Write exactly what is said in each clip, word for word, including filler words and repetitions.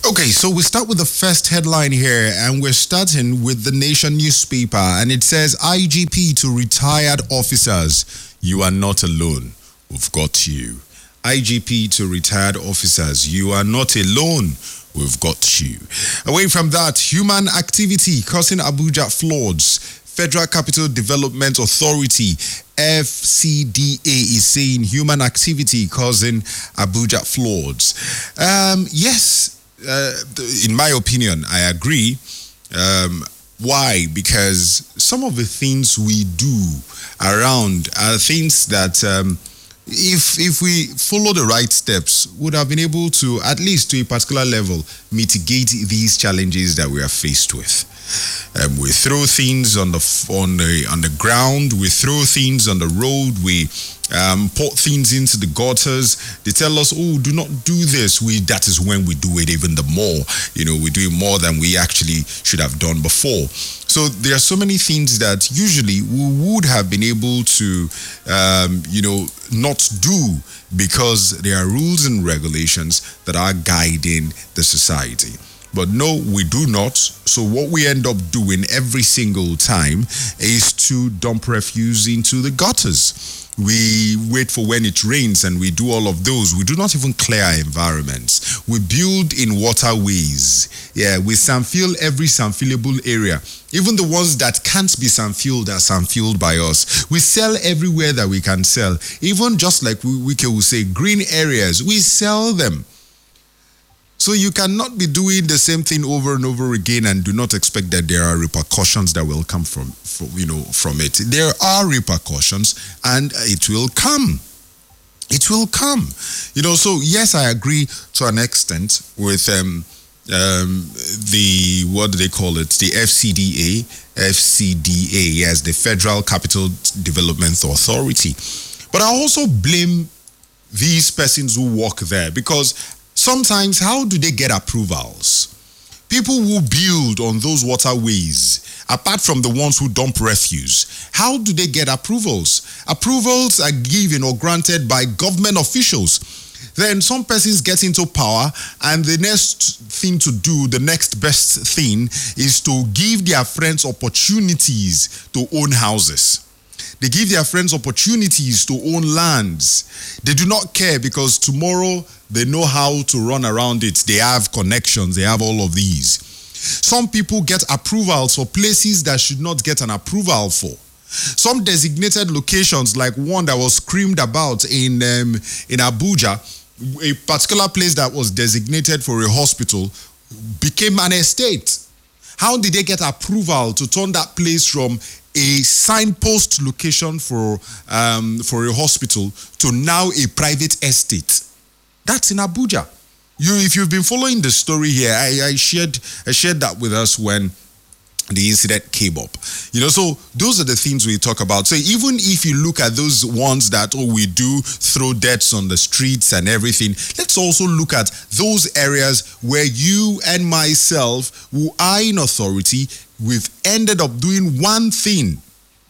Okay, so we start with the first headline here, and we're starting with the Nation newspaper, and it says I G P to retired officers, you are not alone, we've got you. I G P to retired officers, you are not alone, we've got you. Away from that, human activity causing Abuja floods. Federal Capital Development Authority, F C D A, is saying human activity causing Abuja floods. Um, yes. Uh, in my opinion, I agree. Um, why? Because some of the things we do around are things that, um, if if we follow the right steps, would have been able to, at least to a particular level, mitigate these challenges that we are faced with. Um, we throw things on the on the on the ground. We throw things on the road. We um, pour things into the gutters. They tell us, "Oh, do not do this." We that is when we do it even the more. You know, we do it more than we actually should have done before. So there are so many things that usually we would have been able to, um, you know, not do because there are rules and regulations that are guiding the society. But no, we do not. So what we end up doing every single time is to dump refuse into the gutters. We wait for when it rains and we do all of those. We do not even clear our environments. We build in waterways. Yeah, we sandfill every sandfillable area. Even the ones that can't be sandfilled are sandfilled by us. We sell everywhere that we can sell. Even just like we, we can say green areas, we sell them. So you cannot be doing the same thing over and over again and do not expect that there are repercussions that will come from, from you know, from it. There are repercussions and it will come. It will come. You know, so yes, I agree to an extent with um, um, the, what do they call it? The F C D A, F C D A, yes, the Federal Capital Development Authority. But I also blame these persons who work there, because sometimes, how do they get approvals? People who build on those waterways, apart from the ones who dump refuse, how do they get approvals? Approvals are given or granted by government officials. Then some persons get into power, and the next thing to do, the next best thing, is to give their friends opportunities to own houses. They give their friends opportunities to own lands. They do not care because tomorrow they know how to run around it. They have connections. They have all of these. Some people get approvals for places that should not get an approval for. Some designated locations, like one that was screamed about in um, in Abuja, a particular place that was designated for a hospital became an estate. How did they get approval to turn that place from a signpost location for um, for a hospital to now a private estate? That's in Abuja. You, if you've been following the story here, I, I shared I shared that with us when the incident came up. You know, so those are the things we talk about. So even if you look at those ones that, oh, we do throw deaths on the streets and everything, let's also look at those areas where you and myself, who are in authority, we've ended up doing one thing.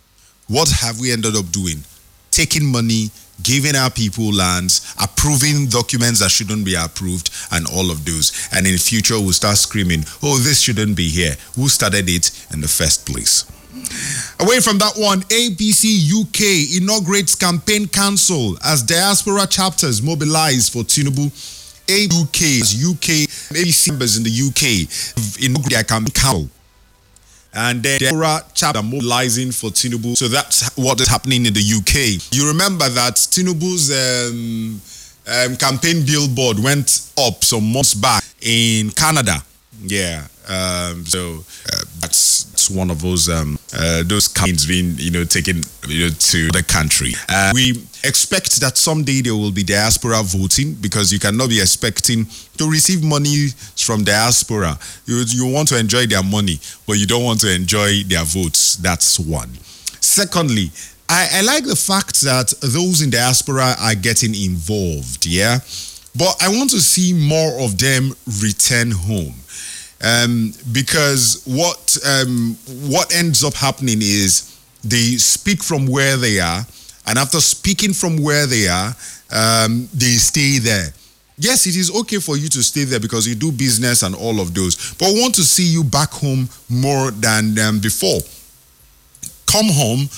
What have we ended up doing? Taking money, giving our people lands, approving documents that shouldn't be approved, and all of those. And in the future, we'll start screaming, oh, this shouldn't be here. Who started it in the first place? Away from that one, A P C U K inaugurates campaign council as diaspora chapters mobilize for Tinubu. A U K's U K, A P C members in the U K inaugurate their campaign council. And then diaspora chapter mobilizing for Tinubu. So that's what is happening in the U K. You remember that Tinubu's um, um, campaign billboard went up some months back in Canada. Yeah. Um, so uh, that's, that's one of those um, uh, those campaigns being, you know, taken, you know, to the country. Uh, we expect that someday there will be diaspora voting, because you cannot be expecting to receive money from diaspora. You you want to enjoy their money, but you don't want to enjoy their votes. That's one. Secondly, I, I like the fact that those in diaspora are getting involved. Yeah, but I want to see more of them return home. Um, because what um, what ends up happening is they speak from where they are, and after speaking from where they are, um, they stay there. Yes, it is okay for you to stay there because you do business and all of those, but we want to see you back home more than um, before. Come home